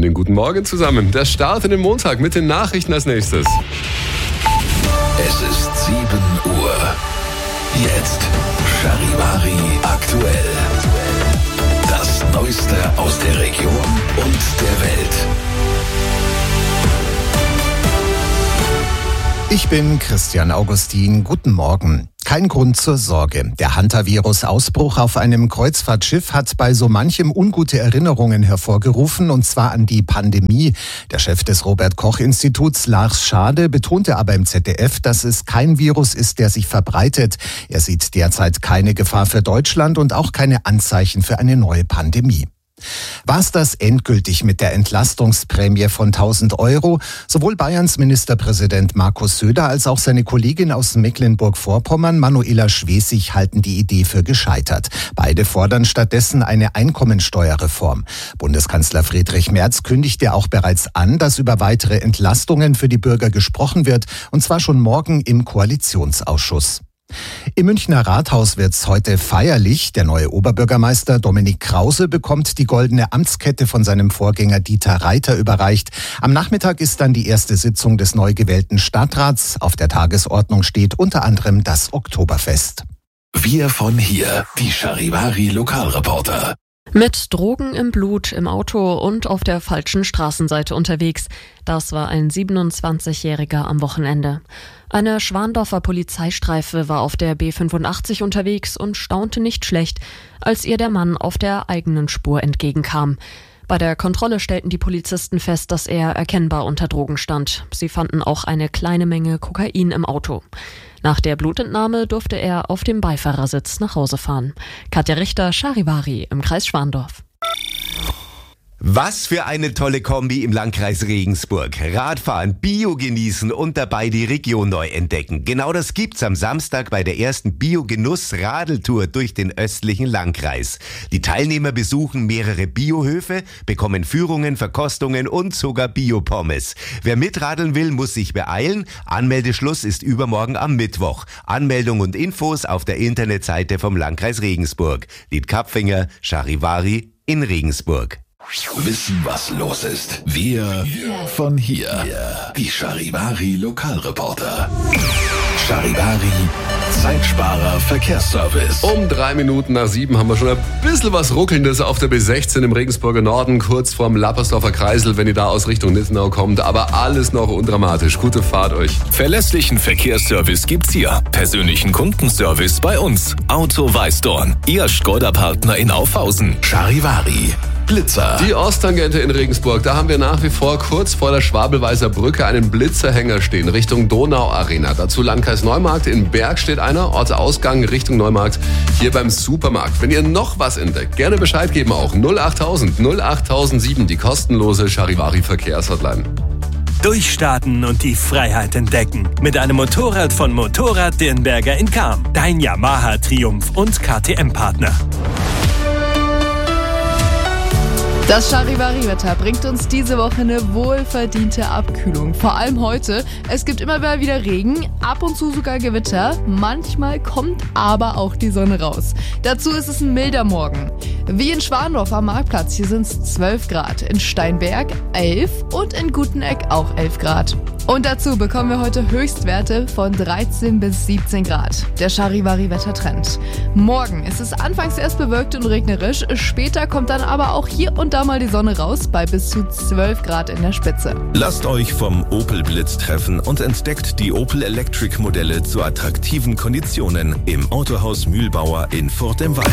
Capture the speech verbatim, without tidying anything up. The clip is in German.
Einen guten Morgen zusammen. Der Start in den Montag mit den Nachrichten als nächstes. Es ist sieben Uhr. Jetzt Charivari aktuell. Das Neueste aus der Region und der Welt. Ich bin Christian Augustin. Guten Morgen. Kein Grund zur Sorge. Der Hantavirus-Ausbruch auf einem Kreuzfahrtschiff hat bei so manchem ungute Erinnerungen hervorgerufen, und zwar an die Pandemie. Der Chef des Robert-Koch-Instituts, Lars Schade, betonte aber im Z D F, dass es kein Virus ist, der sich verbreitet. Er sieht derzeit keine Gefahr für Deutschland und auch keine Anzeichen für eine neue Pandemie. War's das endgültig mit der Entlastungsprämie von tausend Euro? Sowohl Bayerns Ministerpräsident Markus Söder als auch seine Kollegin aus Mecklenburg-Vorpommern, Manuela Schwesig, halten die Idee für gescheitert. Beide fordern stattdessen eine Einkommensteuerreform. Bundeskanzler Friedrich Merz kündigte auch bereits an, dass über weitere Entlastungen für die Bürger gesprochen wird, und zwar schon morgen im Koalitionsausschuss. Im Münchner Rathaus wird's heute feierlich. Der neue Oberbürgermeister Dominik Krause bekommt die goldene Amtskette von seinem Vorgänger Dieter Reiter überreicht. Am Nachmittag ist dann die erste Sitzung des neu gewählten Stadtrats. Auf der Tagesordnung steht unter anderem das Oktoberfest. Wir von hier, die Charivari Lokalreporter. Mit Drogen im Blut, im Auto und auf der falschen Straßenseite unterwegs. Das war ein siebenundzwanzigjähriger am Wochenende. Eine Schwandorfer Polizeistreife war auf der B fünfundachtzig unterwegs und staunte nicht schlecht, als ihr der Mann auf der eigenen Spur entgegenkam. Bei der Kontrolle stellten die Polizisten fest, dass er erkennbar unter Drogen stand. Sie fanden auch eine kleine Menge Kokain im Auto. Nach der Blutentnahme durfte er auf dem Beifahrersitz nach Hause fahren. Katja Richter, Charivari im Kreis Schwandorf. Was für eine tolle Kombi im Landkreis Regensburg. Radfahren, Bio genießen und dabei die Region neu entdecken. Genau das gibt's am Samstag bei der ersten Bio-Genuss-Radeltour durch den östlichen Landkreis. Die Teilnehmer besuchen mehrere Biohöfe, bekommen Führungen, Verkostungen und sogar Biopommes. Wer mitradeln will, muss sich beeilen. Anmeldeschluss ist übermorgen am Mittwoch. Anmeldung und Infos auf der Internetseite vom Landkreis Regensburg. Lied Kapfinger, Charivari in Regensburg. Wissen, was los ist. Wir von hier. Die Charivari Lokalreporter. Charivari Zeitsparer Verkehrsservice. Um drei Minuten nach sieben haben wir schon ein bisschen was Ruckelndes auf der B sechzehn im Regensburger Norden, kurz vorm Lappersdorfer Kreisel, wenn ihr da aus Richtung Nittenau kommt. Aber alles noch undramatisch. Gute Fahrt euch. Verlässlichen Verkehrsservice gibt's hier. Persönlichen Kundenservice bei uns. Auto Weißdorn. Ihr Skoda-Partner in Aufhausen. Charivari Blitzer. Die Osttangente in Regensburg, da haben wir nach wie vor kurz vor der Schwabelweißer Brücke einen Blitzerhänger stehen, Richtung Donau-Arena. Dazu Landkreis Neumarkt, in Berg steht einer, Ortsausgang Richtung Neumarkt, hier beim Supermarkt. Wenn ihr noch was entdeckt, gerne Bescheid geben auch. null achttausend null achttausendsieben, die kostenlose Charivari Verkehrshotline. Durchstarten und die Freiheit entdecken. Mit einem Motorrad von Motorrad Dirnberger in Cham. Dein Yamaha Triumph und K T M-Partner. Das Charivari-Wetter bringt uns diese Woche eine wohlverdiente Abkühlung. Vor allem heute. Es gibt immer wieder Regen, ab und zu sogar Gewitter. Manchmal kommt aber auch die Sonne raus. Dazu ist es ein milder Morgen. Wie in Schwandorf am Marktplatz, hier sind es zwölf Grad. In Steinberg elf und in Guteneck auch elf Grad. Und dazu bekommen wir heute Höchstwerte von dreizehn bis siebzehn Grad. Der Charivari-Wettertrend. Morgen ist es anfangs erst bewölkt und regnerisch, später kommt dann aber auch hier und da mal die Sonne raus bei bis zu zwölf Grad in der Spitze. Lasst euch vom Opel Blitz treffen und entdeckt die Opel Electric Modelle zu attraktiven Konditionen im Autohaus Mühlbauer in Furt im Wald.